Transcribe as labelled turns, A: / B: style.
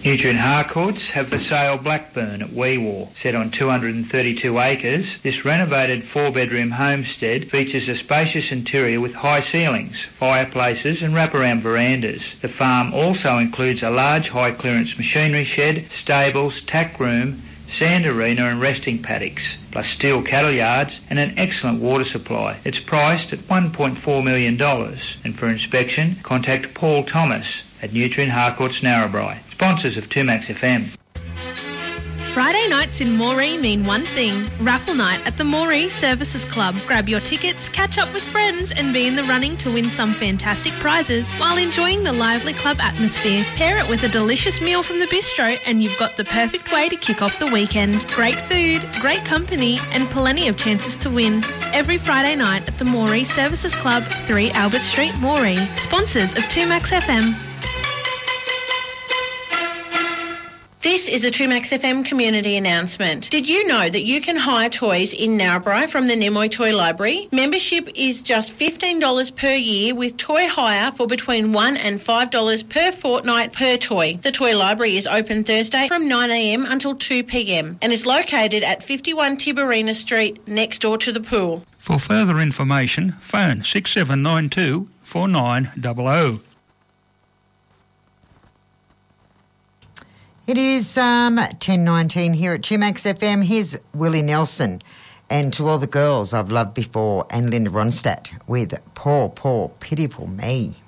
A: Nutrient Harcourts have for sale Blackburn at Weewar. Set on 232 acres, this renovated 4-bedroom homestead features a spacious interior with high ceilings, fireplaces and wraparound verandas. The farm also includes a large high-clearance machinery shed, stables, tack room, sand arena and resting paddocks, plus steel cattle yards and an excellent water supply. It's priced at $1.4 million. And for inspection, contact Paul Thomas at Nutrient Harcourts Narrabri, sponsors of 2Max FM.
B: Friday nights in Moree mean one thing, raffle night at the Moree Services Club. Grab your tickets, catch up with friends and be in the running to win some fantastic prizes while enjoying the lively club atmosphere. Pair it with a delicious meal from the bistro and you've got the perfect way to kick off the weekend. Great food, great company and plenty of chances to win. Every Friday night at the Moree Services Club, 3 Albert Street, Moree. Sponsors of 2Max FM. This is a 2Max FM community announcement. Did you know that you can hire toys in Narrabri from the Nimoy Toy Library? Membership is just $15 per year with toy hire for between $1 and $5 per fortnight per toy. The Toy Library is open Thursday from 9am until 2pm and is located at 51 Tiberina Street next door to the pool.
C: For further information, phone 6792 4900.
D: It is 10:19 here at 2Max FM. Here's Willie Nelson and To All the Girls I've Loved Before and Linda Ronstadt with Poor, Poor, Pitiful Me.